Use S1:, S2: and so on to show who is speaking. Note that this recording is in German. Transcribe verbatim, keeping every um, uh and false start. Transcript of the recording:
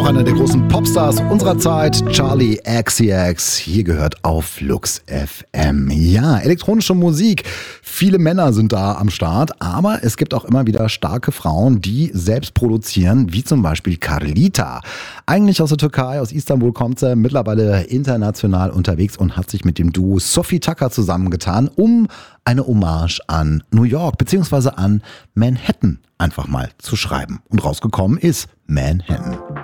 S1: auch einer der großen Popstars unserer Zeit, Charli X C X, hier gehört auf Flux F M. Ja, elektronische Musik. Viele Männer sind da am Start, aber es gibt auch immer wieder starke Frauen, die selbst produzieren, wie zum Beispiel Carlita. Eigentlich aus der Türkei, aus Istanbul kommt sie, mittlerweile international unterwegs und hat sich mit dem Duo Sophie Tucker zusammengetan, um eine Hommage an New York bzw. an Manhattan einfach mal zu schreiben. Und rausgekommen ist Manhattan.